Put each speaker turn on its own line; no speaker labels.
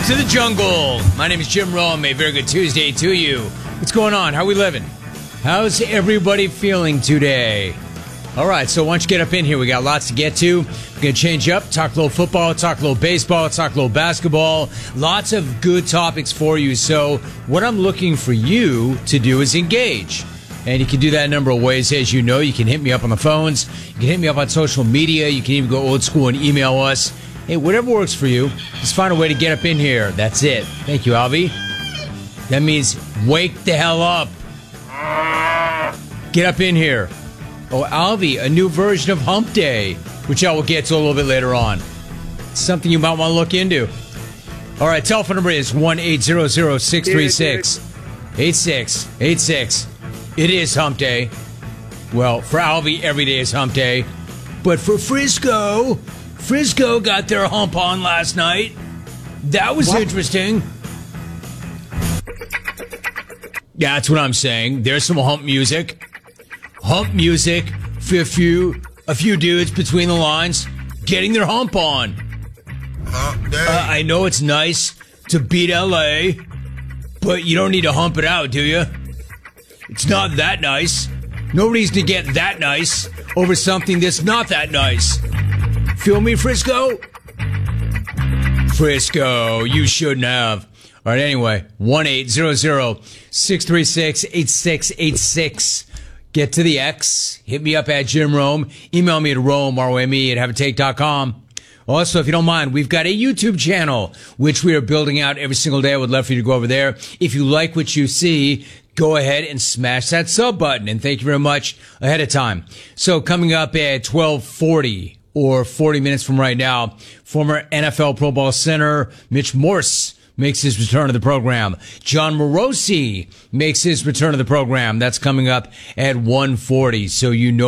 to the jungle. My name is Jim Rome. A very good Tuesday to you. What's going on? How are we living? How's everybody feeling today? All right, so why don't you get up in here? We got lots to get to. We're going to change up, talk a little football, talk a little baseball, talk a little basketball. Lots of good topics for you. So what I'm looking for you to do is engage. And you can do that a number of ways. As you know, you can hit me up on the phones. You can hit me up on social media. You can even go old school and email us. Hey, whatever works for you, just find a way to get up in here. That's it. Thank you, Alvy. That means wake the hell up. Get up in here. Oh, Alvy, a new version of Hump Day, which I will get to a little bit later on. Something you might want to look into. All right, telephone number is 1-800-636-8686. It is Hump Day. Well, for Alvy, every day is Hump Day. But for Frisco got their hump on last night. That was interesting. Yeah, that's what I'm saying. There's some hump music. Hump music for a few dudes between the lines getting their hump on. I know it's nice to beat LA, but you don't need to hump it out, do you? It's not that nice. No reason to get that nice over something that's not that nice. Feel me, Frisco? Frisco, you shouldn't have. All right, anyway, 1-800-636-8686. Get to the X. Hit me up at Jim Rome. Email me at rome@haveatake.com. Also, if you don't mind, we've got a YouTube channel, which we are building out every single day. I would love for you to go over there. If you like what you see, go ahead and smash that sub button. And thank you very much ahead of time. So coming up at 12:40 or 40 minutes from right now, former NFL Pro Bowl center Mitch Morse makes his return to the program. John Morosi makes his return to the program. That's coming up at 1:40. So you know